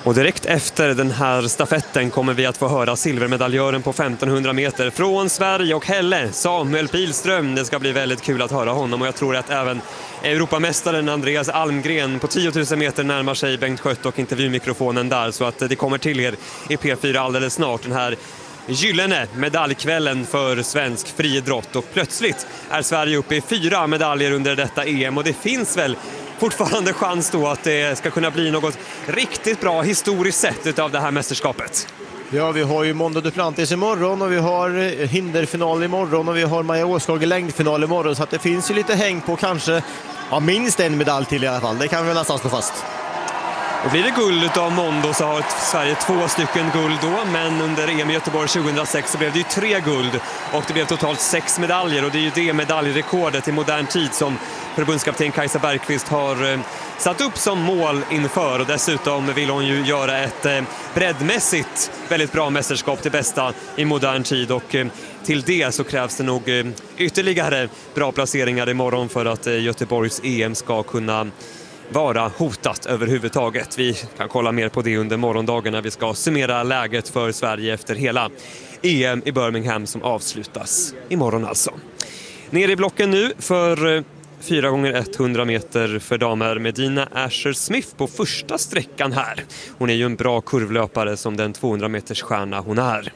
Och direkt efter den här stafetten kommer vi att få höra silvermedaljören på 1500 meter från Sverige och Helle, Samuel Pilström. Det ska bli väldigt kul att höra honom, och jag tror att även Europamästaren Andreas Almgren på 10 000 meter närmar sig Bengt Schött och intervjumikrofonen där, så att det kommer till er i P4 alldeles snart, den här gyllene medaljkvällen för svensk friidrott. Och plötsligt är Sverige uppe i 4 medaljer under detta EM, och det finns väl fortfarande chans då att det ska kunna bli något riktigt bra historiskt sett av det här mästerskapet. Ja, vi har ju Mondo Duplantis imorgon, och vi har hinderfinal imorgon, och vi har Maja Åskog i längdfinal imorgon, så att det finns ju lite häng på kanske minst en medalj till i alla fall. Det kan vi nästan slå fast. Och blir det guld av Mondo så har Sverige 2 stycken guld då, men under EM i Göteborg 2006 så blev det ju 3 guld och det blev totalt 6 medaljer, och det är ju det medaljrekordet i modern tid som förbundskapten Kajsa Bergqvist har satt upp som mål inför, och dessutom vill hon ju göra ett breddmässigt väldigt bra mästerskap till bästa i modern tid, och till det så krävs det nog ytterligare bra placeringar imorgon för att Göteborgs EM ska kunna vara hotat överhuvudtaget. Vi kan kolla mer på det under morgondagen när vi ska summera läget för Sverige efter hela EM i Birmingham som avslutas imorgon alltså. Ner i blocken nu för 4x100 meter för damer, Medina Asher-Smith på första sträckan här. Hon är ju en bra kurvlöpare som den 200 meters stjärna hon är.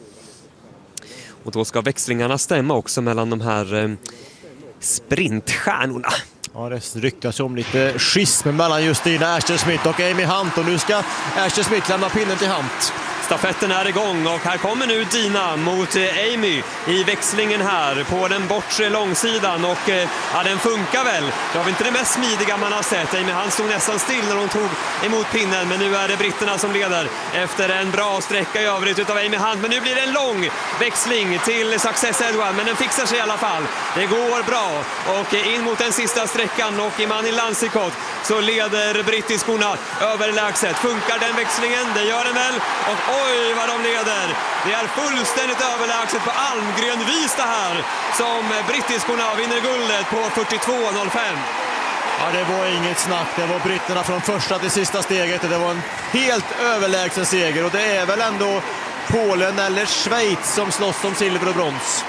Och då ska växlingarna stämma också mellan de här sprintstjärnorna. Ja, det ryktas om lite schism mellan just Dina Asher-Smith och Amy Hunt, och nu ska Asher-Smith lämna pinnen till Hunt. Stafetten är igång och här kommer nu Dina mot Amy i växlingen här på den bortre långsidan, och ja, den funkar väl. Det var inte det mest smidiga man har sett. Amy Hunt stod nästan still när hon tog emot pinnen, men nu är det britterna som leder efter en bra sträcka i övrigt utav Amy Hunt. Men nu blir det en lång växling till Success Edouard, men den fixar sig i alla fall. Det går bra och in mot den sista sträckan, och Imani Lansikot så leder brittiskorna överlägset. Funkar den växlingen? Det gör den väl, och oj vad de leder. Det är fullständigt överlägset på Almgren vis det här, som brittiskorna vinner guldet på 42.05. Ja, det var inget snack. Det var britterna från första till sista steget, och det var en helt överlägsen seger, och det är väl ändå Polen eller Schweiz som slåss om silver och brons.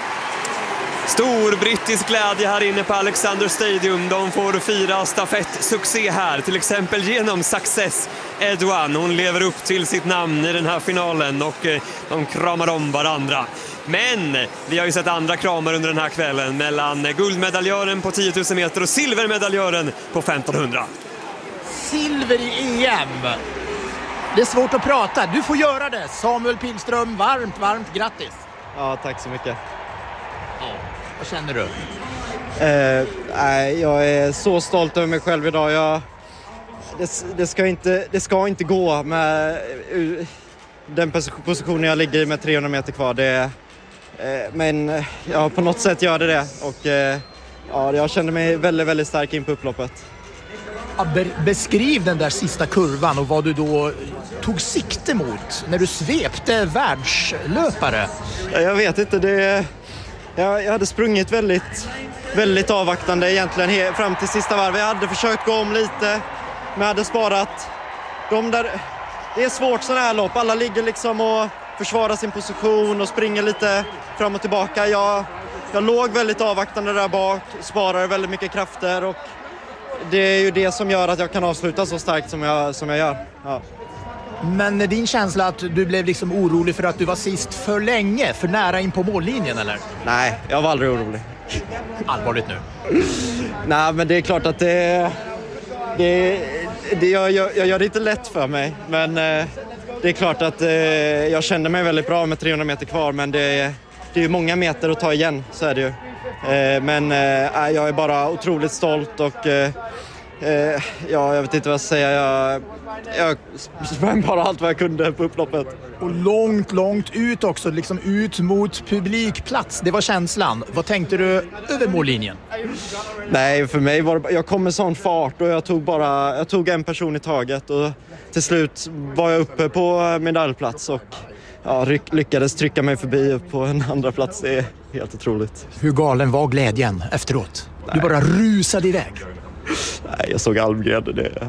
Stor brittisk glädje här inne på Alexander Stadium. De får fira stafettsuccé här, till exempel genom Success Edouard. Hon lever upp till sitt namn i den här finalen, och de kramar om varandra. Men vi har ju sett andra kramar under den här kvällen mellan guldmedaljören på 10 000 meter och silvermedaljören på 1500. Silver i EM. Det är svårt att prata. Du får göra det. Samuel Pilström, varmt grattis. Ja, tack så mycket. Ja, vad känner du? Jag är så stolt över mig själv idag. Det ska inte gå med den positionen jag ligger i med 300 meter kvar. Men ja, på något sätt gör det. Och ja, jag kände mig väldigt, väldigt stark in på upploppet. Ja, beskriv den där sista kurvan och vad du då tog sikte mot när du svepte världslöpare. Jag vet inte, jag hade sprungit väldigt, väldigt avvaktande egentligen fram till sista varv. Jag hade försökt gå om lite, men jag hade sparat de där. Det är svårt sådana här lopp. Alla ligger liksom och försvarar sin position och springer lite fram och tillbaka. Jag låg väldigt avvaktande där bak, sparar väldigt mycket krafter, och det är ju det som gör att jag kan avsluta så starkt som jag gör. Ja. Men din känsla att du blev liksom orolig för att du var sist för länge, för nära in på mållinjen, eller? Nej, jag var aldrig orolig. Allvarligt nu? Nej, men det är klart att jag gör det inte lätt för mig. Men det är klart att jag kände mig väldigt bra med 300 meter kvar, men det är många meter att ta igen, så är det ju. Men jag är bara otroligt stolt, och jag vet inte vad jag ska säga. Jag sprang bara allt vad jag kunde på upploppet. Och långt ut också, liksom ut mot publikplats. Det var känslan. Vad tänkte du över mållinjen? Nej, för mig var det, jag kom med sån fart, och jag tog en person i taget, och till slut var jag uppe på medaljplats, och ja, lyckades trycka mig förbi upp på en andra plats. Det är helt otroligt. Hur galen var glädjen efteråt? Nej. Du bara rusade iväg. Nej, jag såg Almgren.